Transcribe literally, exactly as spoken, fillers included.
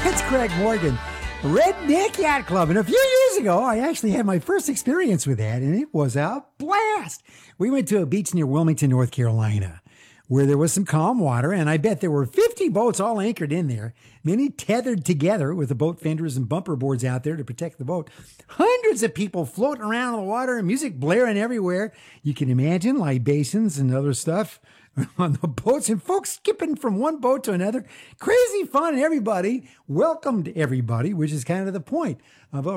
It's Craig Morgan, Redneck Yacht Club. And a few years ago, I actually had my first experience with that, and it was a blast. We went to a beach near Wilmington, North Carolina, where there was some calm water, and I bet there were fifty boats all anchored in there, many tethered together with the boat fenders and bumper boards out there to protect the boat. Hundreds of people floating around in the water and music blaring everywhere. You can imagine libations and other stuff on the boats and folks skipping from one boat to another. Crazy fun, and everybody welcomed everybody, which is kind of the point of a